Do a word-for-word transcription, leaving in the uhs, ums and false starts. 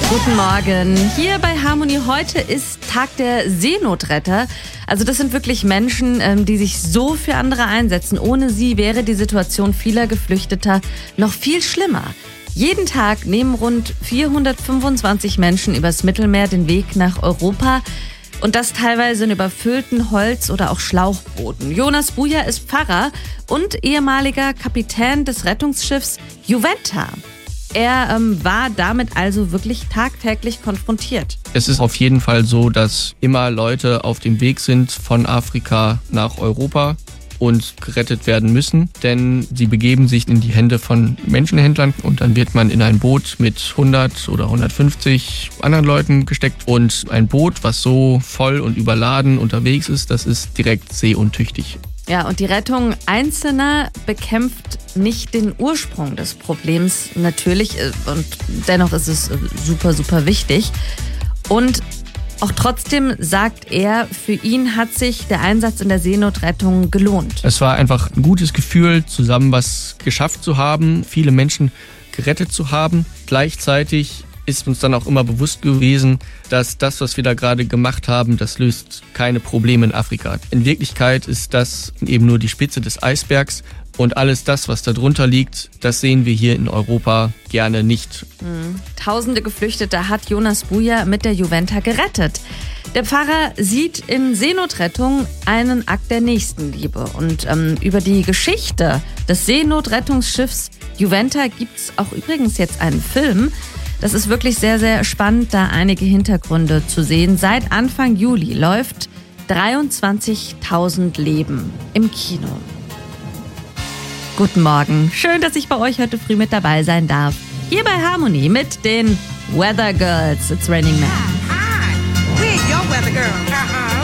Guten Morgen. Hier bei Harmony. Heute ist Tag der Seenotretter. Also das sind wirklich Menschen, die sich so für andere einsetzen. Ohne sie wäre die Situation vieler Geflüchteter noch viel schlimmer. Jeden Tag nehmen rund vierhundertfünfundzwanzig Menschen übers Mittelmeer den Weg nach Europa. Und das teilweise in überfüllten Holz- oder auch Schlauchbooten. Jonas Buja ist Pfarrer und ehemaliger Kapitän des Rettungsschiffs Juventa. Er ähm, war damit also wirklich tagtäglich konfrontiert. Es ist auf jeden Fall so, dass immer Leute auf dem Weg sind von Afrika nach Europa und gerettet werden müssen, denn sie begeben sich in die Hände von Menschenhändlern und dann wird man in ein Boot mit hundert oder hundertfünfzig anderen Leuten gesteckt und ein Boot, was so voll und überladen unterwegs ist, das ist direkt seeuntüchtig. Ja, und die Rettung Einzelner bekämpft nicht den Ursprung des Problems natürlich und dennoch ist es super, super wichtig. Und auch trotzdem sagt er, für ihn hat sich der Einsatz in der Seenotrettung gelohnt. Es war einfach ein gutes Gefühl, zusammen was geschafft zu haben, viele Menschen gerettet zu haben. Gleichzeitig ist uns dann auch immer bewusst gewesen, dass das, was wir da gerade gemacht haben, das löst keine Probleme in Afrika. In Wirklichkeit ist das eben nur die Spitze des Eisbergs und alles das, was da drunter liegt, das sehen wir hier in Europa gerne nicht. Mhm. Tausende Geflüchtete hat Jonas Buja mit der Juventa gerettet. Der Pfarrer sieht in Seenotrettung einen Akt der Nächstenliebe. Und ähm, über die Geschichte des Seenotrettungsschiffs Juventa gibt es auch übrigens jetzt einen Film. Das ist wirklich sehr, sehr spannend, da einige Hintergründe zu sehen. Seit Anfang Juli läuft dreiundzwanzigtausend Leben im Kino. Guten Morgen. Schön, dass ich bei euch heute früh mit dabei sein darf. Hier bei Harmony mit den Weather Girls. It's Raining Men. Hi, we're your weather girls.